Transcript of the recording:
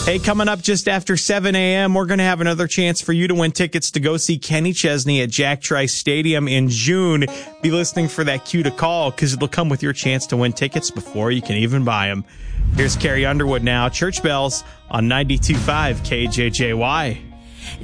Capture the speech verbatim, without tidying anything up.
Hey, coming up just after seven a.m., we're going to have another chance for you to win tickets to go see Kenny Chesney at Jack Trice Stadium in June. Be listening for that cue to call because it'll come with your chance to win tickets before you can even buy them. Here's Carrie Underwood now. Church Bells on ninety-two point five K J J Y.